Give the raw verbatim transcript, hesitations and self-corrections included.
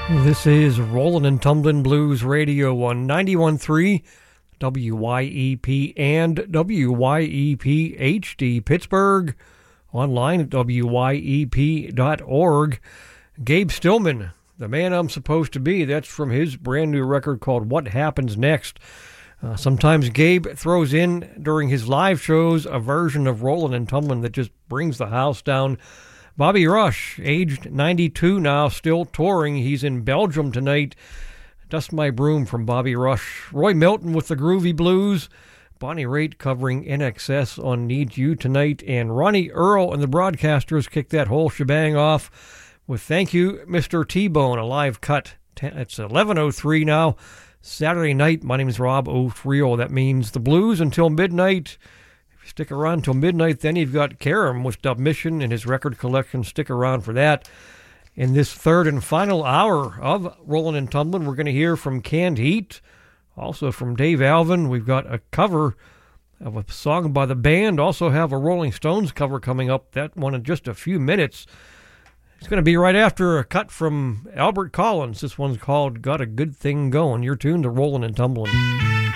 This is Rollin' and Tumblin' Blues Radio on ninety-one point three W Y E P and W Y E P H D Pittsburgh, online at W Y E P dot org. Gabe Stillman, The Man I'm Supposed to Be, that's from his brand new record called What Happens Next. Uh, sometimes Gabe throws in during his live shows a version of Rollin' and Tumblin' that just brings the house down. Bobby Rush, aged ninety-two now, still touring. He's in Belgium tonight. Dust My Broom from Bobby Rush. Roy Milton with the Groovy Blues. Bonnie Raitt covering N X S on Need You tonight. And Ronnie Earl and the Broadcasters kick that whole shebang off with Thank You, Mister T-Bone, a live cut. It's eleven oh three now, Saturday night. My name is Rob O'Friel. That means the blues until midnight. Stick around till midnight. Then you've got Karam with Dub Mission and his record collection. Stick around for that. In this third and final hour of Rollin' and Tumblin', we're going to hear from Canned Heat, also from Dave Alvin. We've got a cover of a song by the band. Also have a Rolling Stones cover coming up. That one in just a few minutes. It's going to be right after a cut from Albert Collins. This one's called Got a Good Thing Going. You're tuned to Rollin' and Tumblin'.